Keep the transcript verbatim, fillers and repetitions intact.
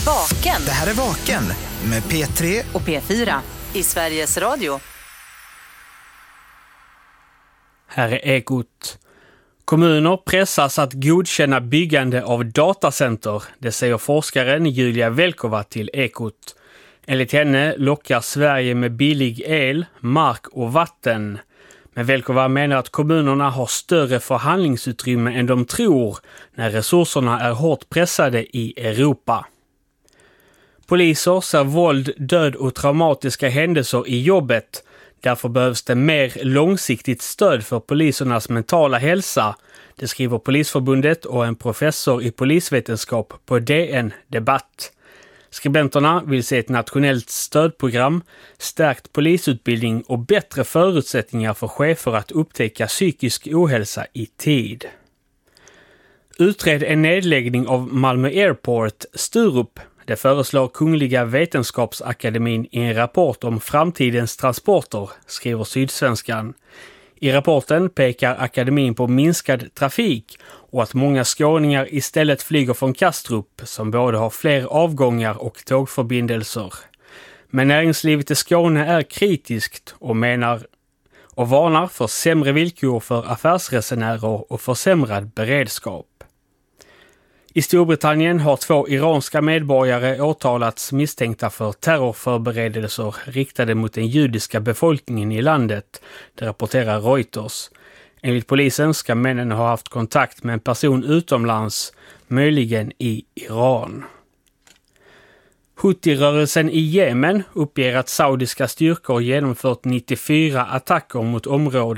Vaken. Det här är Vaken med P tre och P fyra i Sveriges Radio. Här är Ekot. Kommuner pressas att godkänna byggande av datacenter, det säger forskaren Julia Velkova till Ekot. Enligt henne lockar Sverige med billig el, mark och vatten. Men Velkova menar att kommunerna har större förhandlingsutrymme än de tror när resurserna är hårt pressade i Europa. Poliser ser våld, död och traumatiska händelser i jobbet. Därför behövs det mer långsiktigt stöd för polisernas mentala hälsa. Det skriver Polisförbundet och en professor i polisvetenskap på D N Debatt. Skribenterna vill se ett nationellt stödprogram, stärkt polisutbildning och bättre förutsättningar för chefer att upptäcka psykisk ohälsa i tid. Utred en nedläggning av Malmö Airport, Sturup. Det föreslår Kungliga Vetenskapsakademin i en rapport om framtidens transporter, skriver Sydsvenskan. I rapporten pekar akademin på minskad trafik och att många skåningar istället flyger från Kastrup som både har fler avgångar och tågförbindelser. Men näringslivet i Skåne är kritiskt och menar och varnar för sämre villkor för affärsresenärer och försämrad beredskap. I Storbritannien har två iranska medborgare åtalats misstänkta för terrorförberedelser riktade mot den judiska befolkningen i landet, det rapporterar Reuters. Enligt polisen ska männen ha haft kontakt med en person utomlands, möjligen i Iran. Houthi-rörelsen i Jemen uppger att saudiska styrkor genomfört nittiofyra attacker mot områden